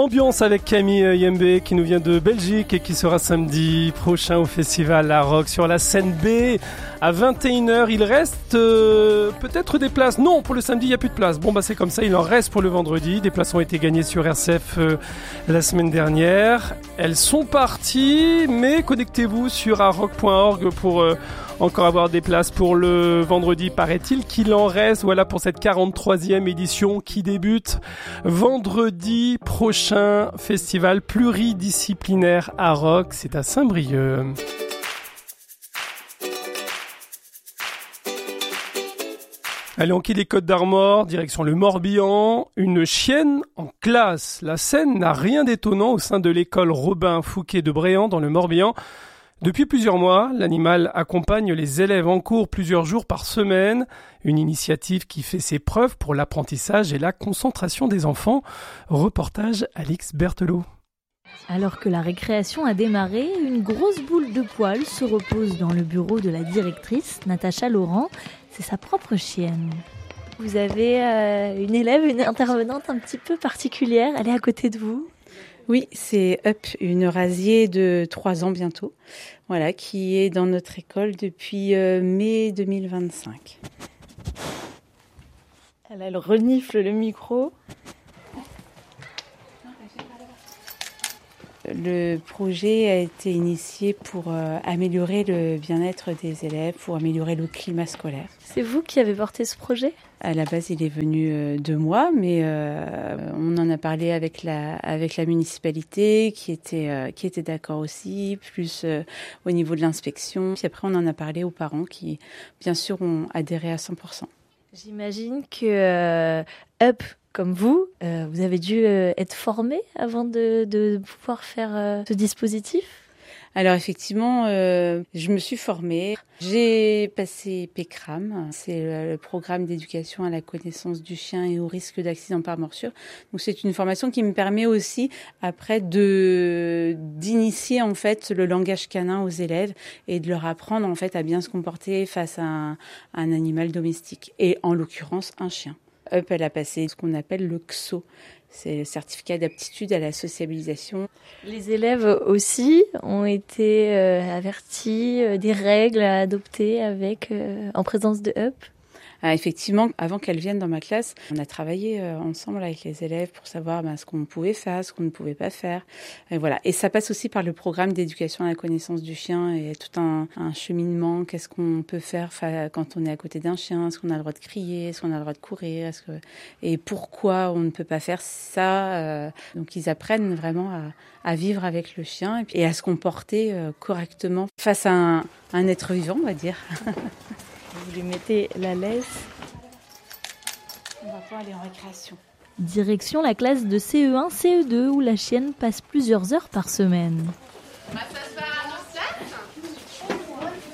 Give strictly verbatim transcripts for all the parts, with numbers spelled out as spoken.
Ambiance avec Camille Yembe qui nous vient de Belgique et qui sera samedi prochain au festival La Rock sur la scène B à vingt et une heures. Il reste euh, peut-être des places. Non, pour le samedi, il n'y a plus de place. Bon, bah c'est comme ça, il en reste pour le vendredi. Des places ont été gagnées sur R C F euh, la semaine dernière. Elles sont parties, mais connectez-vous sur arock point org pour euh, encore avoir des places pour le vendredi, paraît-il qu'il en reste. Voilà pour cette quarante-troisième édition qui débute vendredi prochain. Festival pluridisciplinaire à Rock, c'est à Saint-Brieuc. Allez, on quitte les Côtes d'Armor, direction le Morbihan. Une chienne en classe. La scène n'a rien d'étonnant au sein de l'école Robin Fouquet de Bréant dans le Morbihan. Depuis plusieurs mois, l'animal accompagne les élèves en cours plusieurs jours par semaine. Une initiative qui fait ses preuves pour l'apprentissage et la concentration des enfants. Reportage Alix Berthelot. Alors que la récréation a démarré, une grosse boule de poils se repose dans le bureau de la directrice, Natacha Laurent. C'est sa propre chienne. Vous avez euh, une élève, une intervenante un petit peu particulière. Elle est à côté de vous. Oui, c'est Up, une rasier de trois ans bientôt, voilà, qui est dans notre école depuis euh, mai deux mille vingt-cinq. Elle, elle renifle le micro. Le projet a été initié pour euh, améliorer le bien-être des élèves, pour améliorer le climat scolaire. C'est vous qui avez porté ce projet ? À la base, il est venu euh, de moi, mais euh, on en a parlé avec la, avec la municipalité qui était, euh, qui était d'accord aussi, plus euh, au niveau de l'inspection. Puis après, on en a parlé aux parents qui, bien sûr, ont adhéré à cent pour cent. J'imagine que euh, Up, comme vous, euh, vous avez dû euh, être formé avant de, de pouvoir faire euh, ce dispositif ? Alors effectivement, euh, je me suis formée. J'ai passé P C R A M, c'est le, le programme d'éducation à la connaissance du chien et au risque d'accident par morsure. Donc c'est une formation qui me permet aussi après de d'initier en fait le langage canin aux élèves et de leur apprendre en fait à bien se comporter face à un, à un animal domestique et en l'occurrence un chien. Up, elle a passé ce qu'on appelle le C S O. C'est le certificat d'aptitude à la sociabilisation. Les élèves aussi ont été euh, avertis euh, des règles à adopter avec, euh, en présence de Up. Ah, effectivement, avant qu'elle vienne dans ma classe, on a travaillé euh, ensemble avec les élèves pour savoir ben, ce qu'on pouvait faire, ce qu'on ne pouvait pas faire. Et voilà. Et ça passe aussi par le programme d'éducation à la connaissance du chien et tout un, un cheminement. Qu'est-ce qu'on peut faire quand on est à côté d'un chien ? Est-ce qu'on a le droit de crier ? Est-ce qu'on a le droit de courir ? Est-ce que... Et pourquoi on ne peut pas faire ça ? euh... Donc ils apprennent vraiment à, à vivre avec le chien et, puis, et à se comporter euh, correctement face à un, un être vivant, on va dire. Vous lui mettez la laisse. On va pas aller en récréation. Direction la classe de C E un C E deux où la chienne passe plusieurs heures par semaine. Bah, ça se passe en classe ?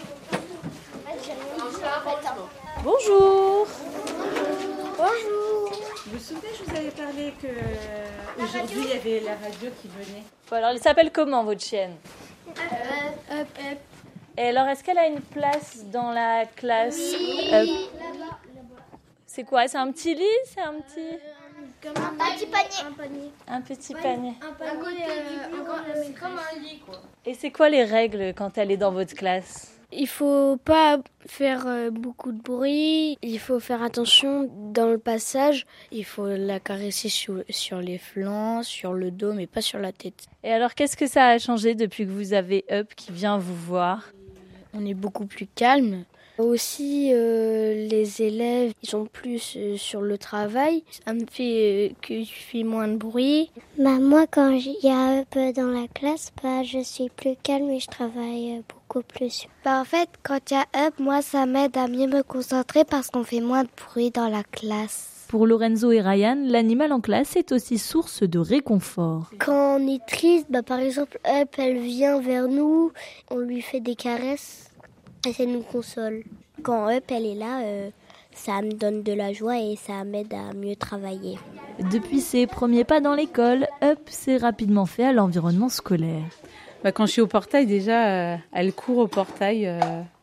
Bonjour. Bonjour. Vous vous souvenez, je vous avais parlé qu'aujourd'hui il y avait la radio qui venait. Bon, alors, elle s'appelle comment votre chienne ? Up, up, up. Et alors, est-ce qu'elle a une place dans la classe ? Oui, euh, là-bas. C'est quoi ? C'est un petit lit ? C'est un petit... Comme un, un petit panier. Un panier. Un petit Ouais, panier. Un panier, à côté euh, du bureau, c'est comme un lit, quoi. Et c'est quoi les règles quand elle est dans votre classe ? Il faut pas faire euh, beaucoup de bruit, il faut faire attention dans le passage, il faut la caresser sur, sur les flancs, sur le dos, mais pas sur la tête. Et alors, qu'est-ce que ça a changé depuis que vous avez Up qui vient vous voir ? On est beaucoup plus calme. Aussi, euh, les élèves, ils sont plus euh, sur le travail. Ça me fait euh, que je fais moins de bruit. Bah, moi, quand il y a Up dans la classe, bah, je suis plus calme et je travaille beaucoup plus. Bah, en fait, quand il y a Up, moi, ça m'aide à mieux me concentrer parce qu'on fait moins de bruit dans la classe. Pour Lorenzo et Ryan, l'animal en classe est aussi source de réconfort. Quand on est triste, bah, par exemple, Up, elle vient vers nous, on lui fait des caresses. Et ça nous console. Quand Up, elle est là, euh, ça me donne de la joie et ça m'aide à mieux travailler. Depuis ses premiers pas dans l'école, Up s'est rapidement fait à l'environnement scolaire. Bah, quand je suis au portail, déjà, euh, elle court au portail euh,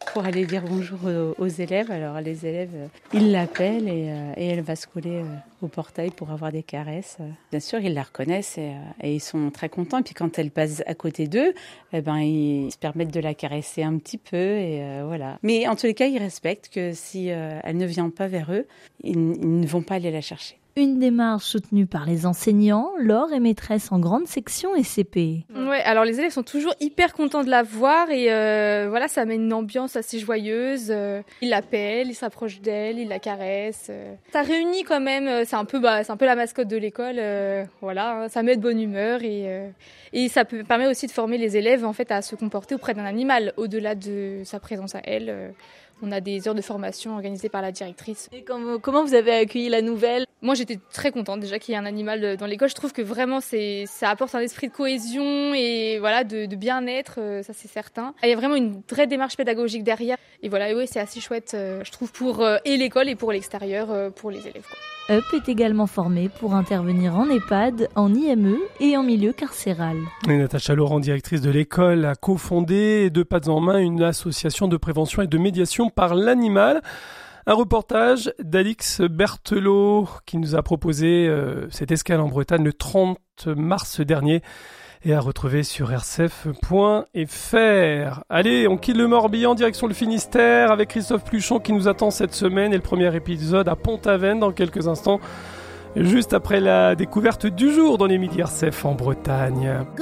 pour aller dire bonjour aux, aux élèves. Alors les élèves, euh, ils l'appellent et, euh, et elle va se coller euh, au portail pour avoir des caresses. Bien sûr, ils la reconnaissent et, euh, et ils sont très contents. Et puis quand elle passe à côté d'eux, eh ben, ils se permettent de la caresser un petit peu et euh, voilà. Mais en tous les cas, ils respectent que si euh, elle ne vient pas vers eux, ils, ils ne vont pas aller la chercher. Une démarche soutenue par les enseignants. Laure est maîtresse en grande section et C P. Ouais, alors les élèves sont toujours hyper contents de la voir et euh, voilà, ça met une ambiance assez joyeuse. Euh, ils l'appellent, ils s'approchent d'elle, ils la caressent. Euh. Ça réunit quand même, c'est un peu, bah, c'est un peu la mascotte de l'école. Euh, voilà, hein, ça met de bonne humeur et, euh, et ça peut, permet aussi de former les élèves en fait à se comporter auprès d'un animal au-delà de sa présence à elle. Euh, On a des heures de formation organisées par la directrice. Et comment, comment vous avez accueilli la nouvelle ? Moi, j'étais très contente déjà qu'il y ait un animal dans l'école. Je trouve que vraiment, c'est, ça apporte un esprit de cohésion et voilà, de, de bien-être, ça c'est certain. Il y a vraiment une vraie démarche pédagogique derrière. Et voilà, et oui, c'est assez chouette, je trouve, pour et l'école et pour l'extérieur, pour les élèves, quoi. Up est également formé pour intervenir en EHPAD, en I M E et en milieu carcéral. Et Natacha Laurent, directrice de l'école, a cofondé de Pattes en main une association de prévention et de médiation par l'animal. Un reportage d'Alix Berthelot qui nous a proposé euh, cette escale en Bretagne le trente mars dernier et à retrouver sur r c f point f r. Allez, on quitte le Morbihan, direction le Finistère avec Christophe Pluchon qui nous attend cette semaine et le premier épisode à Pont-Aven dans quelques instants, juste après la découverte du jour dans les midis R C F en Bretagne.